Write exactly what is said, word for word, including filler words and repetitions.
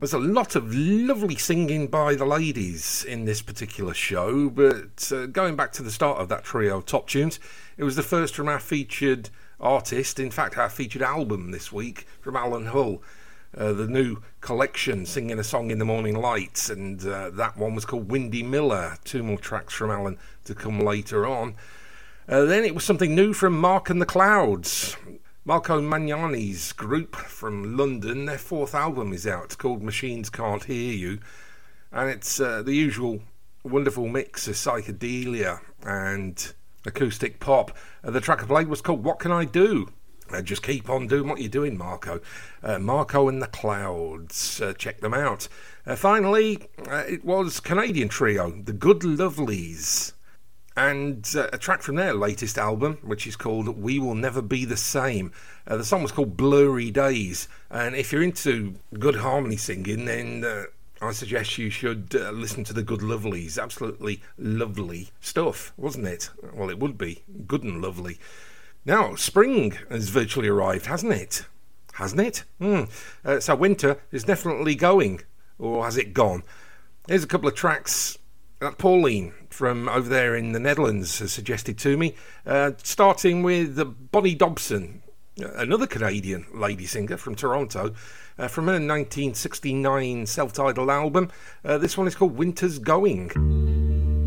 There's a lot of lovely singing by the ladies in this particular show, but uh, going back to the start of that trio of top tunes, it was the first from our featured artist, in fact our featured album this week, from Alan Hull, uh, the new collection, Singing a Song in the Morning Light, and uh, that one was called Windy Miller. Two more tracks from Alan to come later on. Uh, then it was something new from Mark and the Clouds. Marco Magnani's group from London, their fourth album is out. It's called Machines Can't Hear You, and it's uh, the usual wonderful mix of psychedelia and acoustic pop. Uh, the track I played was called What Can I Do? Uh, just keep on doing what you're doing, Marco. Uh, Marco and the Clouds, uh, check them out. Uh, finally, uh, it was Canadian trio, the Good Lovelies, and uh, a track from their latest album, which is called We Will Never Be the Same. Uh, the song was called Blurry Days, and if you're into good harmony singing, then uh, I suggest you should uh, listen to the Good Lovelies. Absolutely lovely stuff, wasn't it? Well, it would be good and lovely. Now, spring has virtually arrived, hasn't it? Hasn't it? Mm. Uh, so winter is definitely going, or has it gone? Here's a couple of tracks that Pauline from over there in the Netherlands has suggested to me, uh, starting with uh, Bonnie Dobson, another Canadian lady singer from Toronto, uh, from her nineteen sixty-nine self-titled album. Uh, this one is called Winter's Going.